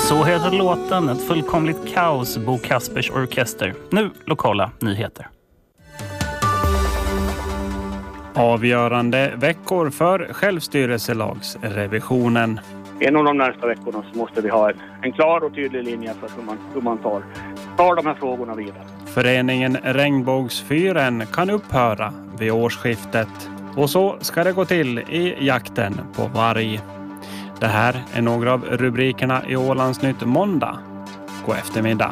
Så heter låten Ett fullkomligt kaos, Bo Kaspers orkester. Nu lokala nyheter. Avgörande veckor för självstyrelselagsrevisionen. En av de närmaste veckorna så måste vi ha en klar och tydlig linje för hur man tar de här frågorna vidare. Föreningen Regnbågsfyren kan upphöra vid årsskiftet. Och så ska det gå till i jakten på varg. Det här är några av rubrikerna i Ålandsnytt måndag. God eftermiddag.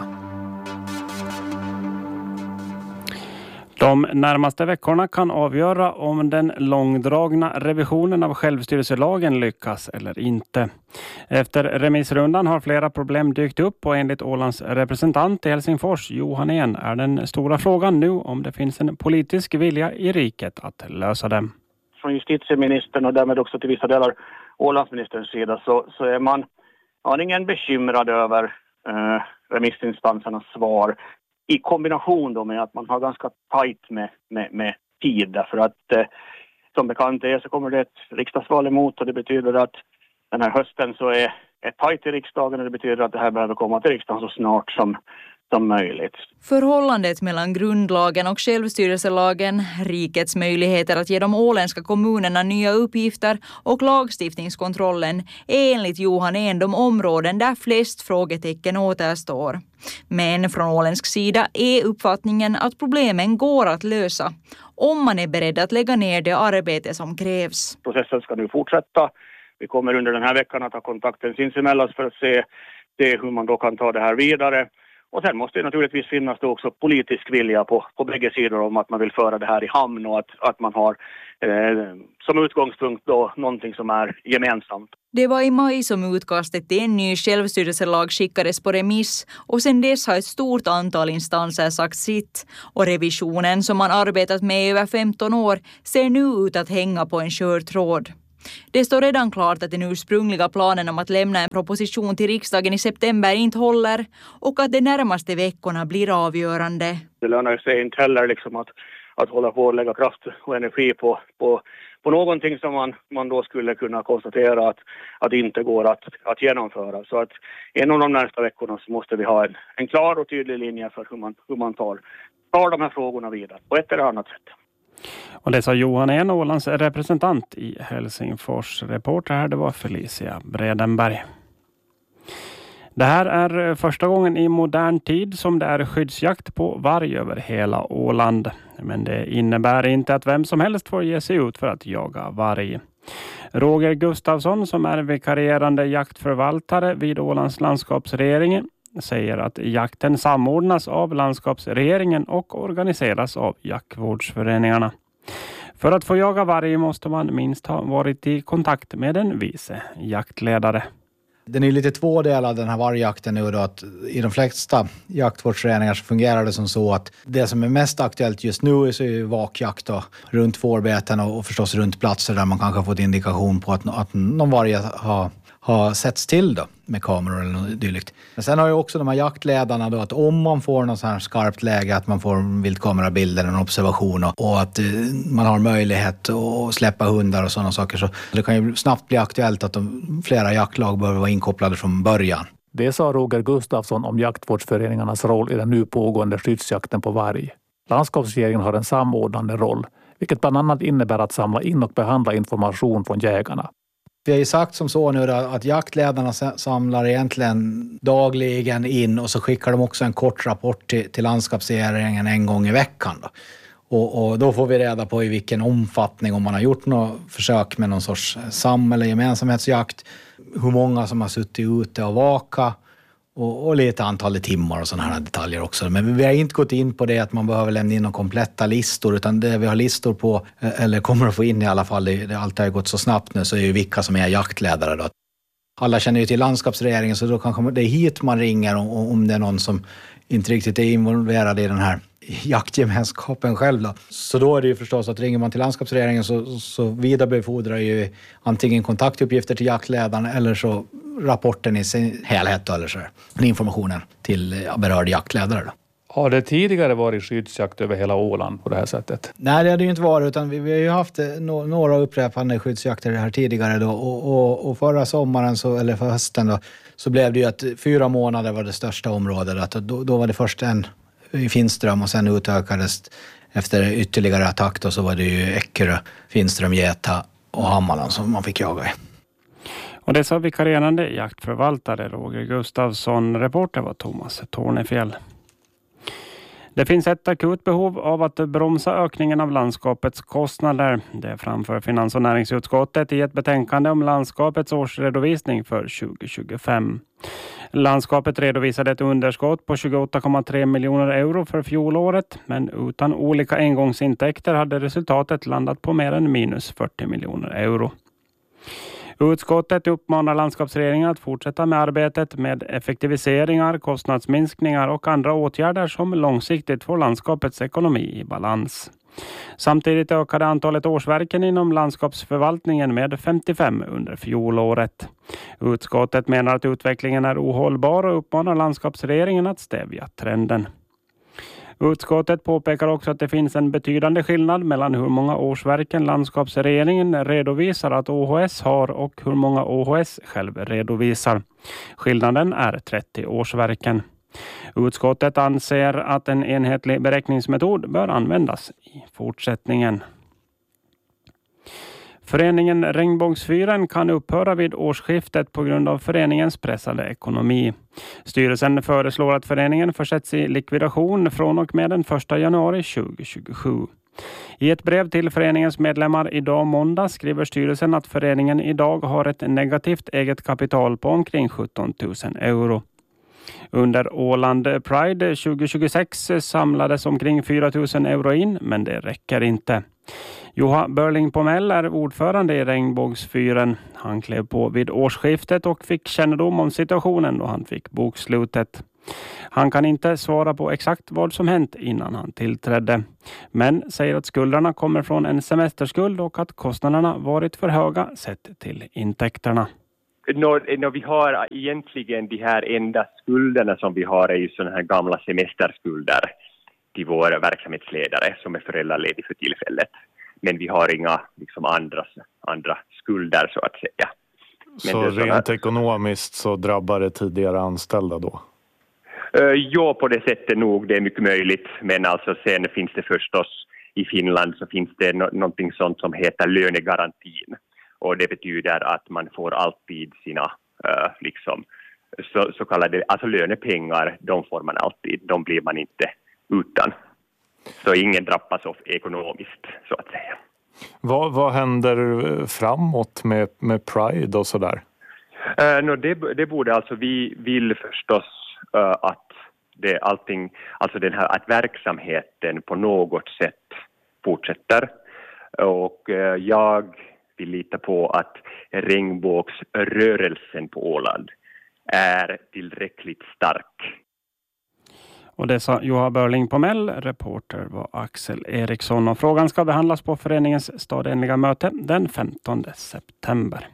De närmaste veckorna kan avgöra om den långdragna revisionen av självstyrelselagen lyckas eller inte. Efter remissrundan har flera problem dykt upp och enligt Ålands representant i Helsingfors, Johan En, är den stora frågan nu om det finns en politisk vilja i riket att lösa dem. Från justitieministern och därmed också till vissa delar Ålandsministerns sida så är man aningen bekymrad över remissinstansernas svar i kombination då med att man har ganska tajt med tid, därför att som bekant är så kommer det ett riksdagsval emot och det betyder att den här hösten så är tajt i riksdagen och det betyder att det här behöver komma till riksdagen så snart som möjligt. Förhållandet mellan grundlagen och självstyrelselagen, rikets möjligheter att ge de åländska kommunerna nya uppgifter och lagstiftningskontrollen är enligt Johan En de områden där flest frågetecken återstår. Men från åländsk sida är uppfattningen att problemen går att lösa om man är beredd att lägga ner det arbete som krävs. Processen ska nu fortsätta. Vi kommer under den här veckan att ha kontakten sinsemellan för att se hur man då kan ta det här vidare. Och sen måste det naturligtvis finnas då också politisk vilja på bägge sidor om att man vill föra det här i hamn och att man har som utgångspunkt då någonting som är gemensamt. Det var i maj som utkastet till en ny självstyrelselag skickades på remiss och sedan dess har ett stort antal instanser sagt sitt. Och revisionen som man arbetat med i över 15 år ser nu ut att hänga på en skör tråd. Det står redan klart att den ursprungliga planen om att lämna en proposition till riksdagen i september inte håller och att de närmaste veckorna blir avgörande. Det lönar sig inte heller liksom att hålla på och lägga kraft och energi på någonting som man då skulle kunna konstatera att det inte går att genomföra. Så att en av de närmaste veckorna så måste vi ha en klar och tydlig linje för hur man tar de här frågorna vidare på ett eller annat sätt. Och det sa Johan En, Ålands representant i Helsingfors. Reporter här, det var Felicia Bredenberg. Det här är första gången i modern tid som det är skyddsjakt på varg över hela Åland. Men det innebär inte att vem som helst får ge sig ut för att jaga varg. Roger Gustafsson, som är vikarierande jaktförvaltare vid Ålands landskapsregering, säger att jakten samordnas av landskapsregeringen och organiseras av jaktvårdsföreningarna. För att få jaga varg måste man minst ha varit i kontakt med en vice jaktledare. Den är lite tvådelad den här vargjakten nu då, att i de flesta jaktvårdsföreningar så fungerar det som så att det som är mest aktuellt just nu så är ju vakjakt då, runt fårbeten och förstås runt platser där man kanske har fått indikation på att någon varg har setts till då med kameror eller något dylikt. Men sen har ju också de här jaktledarna då att om man får något så här skarpt läge att man får viltkamerabilder, en observation och att man har möjlighet att släppa hundar och sådana saker, så det kan ju snabbt bli aktuellt att flera jaktlag behöver vara inkopplade från början. Det sa Roger Gustafsson om jaktvårdsföreningarnas roll i den nu pågående skyddsjakten på varg. Landskapsregeringen har en samordnande roll, vilket bland annat innebär att samla in och behandla information från jägarna. Vi har ju sagt som så nu att jaktledarna samlar egentligen dagligen in och så skickar de också en kort rapport till landskapsregeringen en gång i veckan då. Och då får vi reda på i vilken omfattning, om man har gjort något försök med någon sorts eller gemensamhetsjakt, hur många som har suttit ute och vaka och lite antalet timmar och sådana här detaljer också. Men vi har inte gått in på det att man behöver lämna in några kompletta listor, utan det vi har listor på, eller kommer att få in i alla fall, det alltid har gått så snabbt nu, så är ju vilka som är jaktledare då. Alla känner ju till landskapsregeringen, så då kanske det är hit man ringer om det är någon som inte riktigt är involverad i den här jaktgemenskapen själv då. Så då är det ju förstås att ringer man till landskapsregeringen så vidarebefordrar ju antingen kontaktuppgifter till jaktledaren eller så rapporten i sin helhet eller så. Informationen till berörd jaktledare då. Har det tidigare varit skyddsjakt över hela Åland på det här sättet? Nej, det hade ju inte varit, utan vi har ju haft några upprepande skyddsjakter här tidigare då, och förra sommaren eller för hösten då, så blev det ju att 4 månader var det största området. Då var det först en i Finström och sen utökades efter ytterligare attack då, så var det ju Eckerö, Finström, Geta och Hammarland som man fick jaga i. Och det sa vikarierande jaktförvaltare Roger Gustafsson. Reporter var Thomas Tornefjäll. Det finns ett akut behov av att bromsa ökningen av landskapets kostnader. Det framför Finans- och näringsutskottet i ett betänkande om landskapets årsredovisning för 2025. Landskapet redovisade ett underskott på 28,3 miljoner euro för fjolåret, men utan olika engångsintäkter hade resultatet landat på mer än minus 40 miljoner euro. Utskottet uppmanar landskapsregeringen att fortsätta med arbetet med effektiviseringar, kostnadsminskningar och andra åtgärder som långsiktigt får landskapets ekonomi i balans. Samtidigt ökade antalet årsverken inom landskapsförvaltningen med 55 under fjolåret. Utskottet menar att utvecklingen är ohållbar och uppmanar landskapsregeringen att stävja trenden. Utskottet påpekar också att det finns en betydande skillnad mellan hur många årsverken landskapsregeringen redovisar att OHS har och hur många OHS själv redovisar. Skillnaden är 30 årsverken. Utskottet anser att en enhetlig beräkningsmetod bör användas i fortsättningen. Föreningen Regnbågsfyren kan upphöra vid årsskiftet på grund av föreningens pressade ekonomi. Styrelsen föreslår att föreningen försätts i likvidation från och med den 1 januari 2027. I ett brev till föreningens medlemmar idag måndag skriver styrelsen att föreningen idag har ett negativt eget kapital på omkring 17 000 euro. Under Åland Pride 2026 samlades omkring 4 000 euro in, men det räcker inte. Joha Börling Pomell är ordförande i Regnbågsfyren. Han klev på vid årsskiftet och fick kännedom om situationen då han fick bokslutet. Han kan inte svara på exakt vad som hänt innan han tillträdde, men säger att skulderna kommer från en semesterskuld och att kostnaderna varit för höga sett till intäkterna. När vi har egentligen de här enda skulderna som vi har är ju sådana här gamla semesterskulder till våra verksamhetsledare som är föräldraledig för tillfället. Men vi har inga andra skulder så att säga. Men så rent ekonomiskt så drabbar det tidigare anställda då? Ja, på det sättet nog. Det är mycket möjligt. Men alltså sen finns det förstås i Finland så finns det någonting sånt som heter lönegarantin. Och det betyder att man får alltid sina så kallade alltså lönepengar. De får man alltid. De blir man inte utan. Så ingen drabbas av ekonomiskt så att säga. Vad händer framåt med Pride och sådär? Det borde alltså vi vill förstås att att verksamheten på något sätt fortsätter. Och jag vill lita på att regnbågsrörelsen på Åland är tillräckligt stark. Och det sa Johan Börling Pomell, reporter var Axel Eriksson. Och frågan ska behandlas på föreningens stadsenliga möte den 15 september.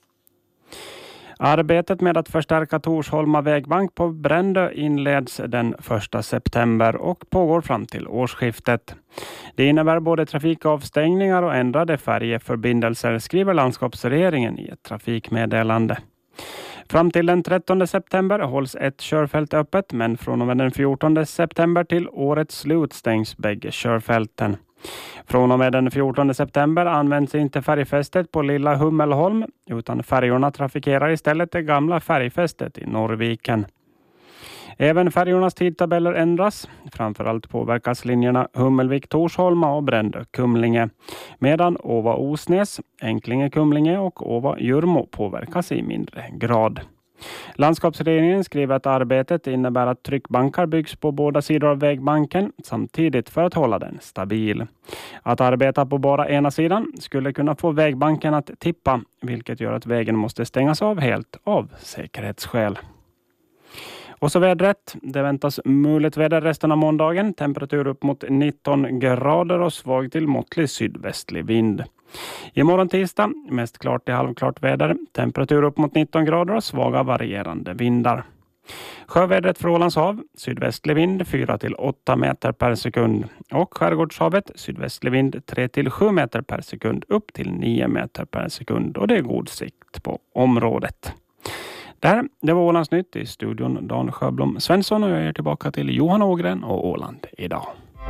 Arbetet med att förstärka Torsholma vägbank på Brändö inleds den 1 september och pågår fram till årsskiftet. Det innebär både trafikavstängningar och ändrade färjeförbindelser, skriver landskapsregeringen i ett trafikmeddelande. Fram till den 13 september hålls ett körfält öppet, men från och med den 14 september till årets slut stängs bägge körfälten. Från och med den 14 september används inte färgfästet på Lilla Hummelholm, utan färjorna trafikerar istället det gamla färgfästet i Norrviken. Även färjornas tidtabeller ändras. Framförallt påverkas linjerna Hummelvik-Torsholma och Brändö-Kumlinge, medan Åva-Osnäs, Enklinge-Kumlinge och Åva-Jurmo påverkas i mindre grad. Landskapsregeringen skriver att arbetet innebär att tryckbankar byggs på båda sidor av vägbanken samtidigt för att hålla den stabil. Att arbeta på bara ena sidan skulle kunna få vägbanken att tippa, vilket gör att vägen måste stängas av helt av säkerhetsskäl. Och så vädret. Det väntas mulet väder resten av måndagen. Temperatur upp mot 19 grader och svag till måttlig sydvästlig vind. Imorgon tisdag mest klart till halvklart väder. Temperatur upp mot 19 grader och svaga varierande vindar. Sjövädret för Ålands hav, sydvästlig vind 4 till 8 meter per sekund och skärgårdshavet, sydvästlig vind 3 till 7 meter per sekund upp till 9 meter per sekund och det är god sikt på området. Det var Ålands nytt. I studion Dan Sjöblom Svensson och jag är tillbaka till Johan Ågren och Åland idag.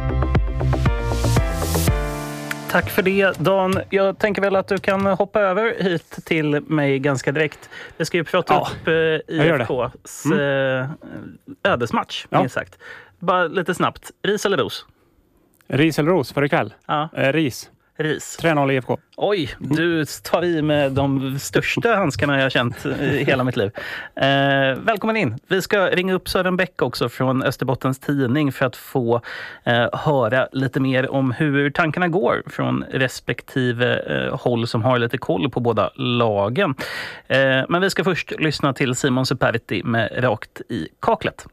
Tack för det, Dan. Jag tänker väl att du kan hoppa över hit till mig ganska direkt. Vi ska ju prata upp IFKs ödesmatch, minst sagt. Bara lite snabbt. Ris eller ros? Ris eller ros för ikväll? Ja. Ris. 3-0 IFK. Oj, du tar i med de största handskarna jag har känt i hela mitt liv. Välkommen in. Vi ska ringa upp Sören Bäck också från Österbottens Tidning för att få höra lite mer om hur tankarna går från respektive håll som har lite koll på båda lagen. Men vi ska först lyssna till Simon Superti med Rakt i kaklet.